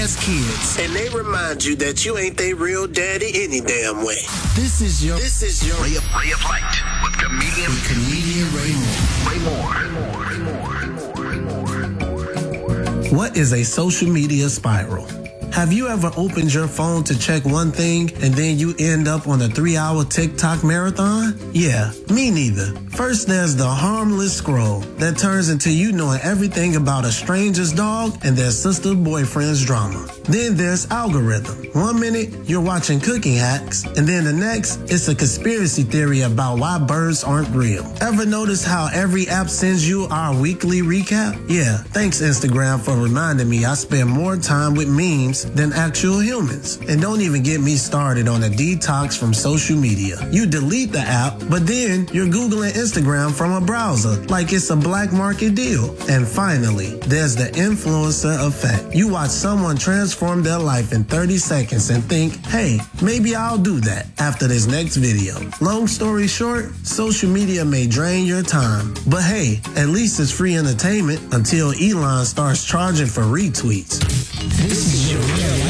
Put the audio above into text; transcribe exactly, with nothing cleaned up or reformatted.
ass kids. And they remind you that you ain't they real daddy any damn way. This is your This is your Ray of, Ray of Light with comedian, with comedian Ray Moore. Ray Moore. Ray Moore. Ray Moore. Ray Moore. What is a social media spiral? Have you ever opened your phone to check one thing and then you end up on a three-hour TikTok marathon? Yeah, me neither. First, there's the harmless scroll that turns into you knowing everything about a stranger's dog and their sister boyfriend's drama. Then there's algorithm. One minute, you're watching cooking hacks, and then the next, it's a conspiracy theory about why birds aren't real. Ever notice how every app sends you our weekly recap? Yeah, thanks Instagram for reminding me I spend more time with memes than actual humans. And don't even get me started on a detox from social media. You delete the app, but then you're Googling Instagram from a browser like it's a black market deal. And finally, there's the influencer effect. You watch someone transform their life in thirty seconds and think, hey, maybe I'll do that after this next video. Long story short, social media may drain your time, but hey, at least it's free entertainment until Elon starts charging for retweets. This is your